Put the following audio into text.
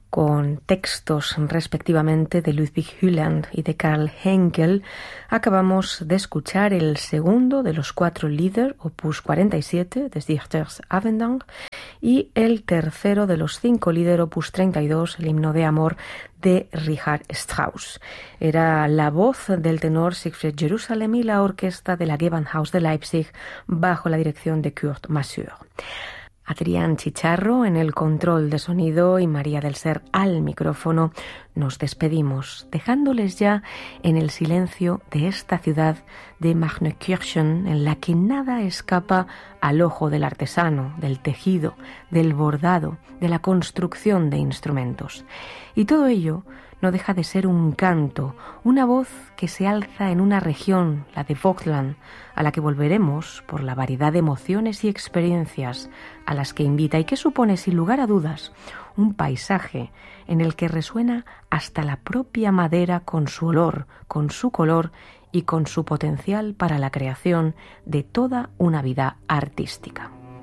con textos respectivamente de Ludwig Uhland y de Karl Henkel, acabamos de escuchar el segundo de los 4 Lieder, opus 47, des Dichters Avendank, y el tercero de los 5 Lieder, opus 32, el himno de amor de Richard Strauss. Era la voz del tenor Siegfried Jerusalem y la orquesta de la Gewandhaus de Leipzig bajo la dirección de Kurt Masur. Adrián Chicharro en el control de sonido y María del Ser al micrófono. Nos despedimos, dejándoles ya en el silencio de esta ciudad de Magnetkirchen, en la que nada escapa al ojo del artesano, del tejido, del bordado, de la construcción de instrumentos. Y todo ello no deja de ser un canto, una voz que se alza en una región, la de Vogtland, a la que volveremos por la variedad de emociones y experiencias a las que invita y que supone, sin lugar a dudas, un paisaje en el que resuena hasta la propia madera con su olor, con su color y con su potencial para la creación de toda una vida artística.